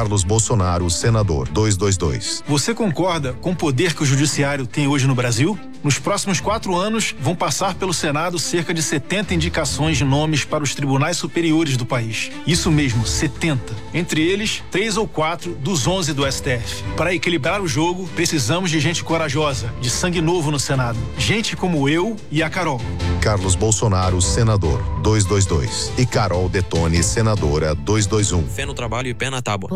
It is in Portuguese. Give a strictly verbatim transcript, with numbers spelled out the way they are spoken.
Carlos Bolsonaro, senador, duzentos e vinte e dois. Você concorda com o poder que o judiciário tem hoje no Brasil? Nos próximos quatro anos, vão passar pelo Senado cerca de setenta indicações de nomes para os tribunais superiores do país. Isso mesmo, setenta. Entre eles, três ou quatro dos onze do S T F. Para equilibrar o jogo, precisamos de gente corajosa, de sangue novo no Senado. Gente como eu e a Carol. Carlos Bolsonaro, senador, duzentos e vinte e dois. E Carol Detone, senadora, duzentos e vinte e um. Fé no trabalho e pé na tábua.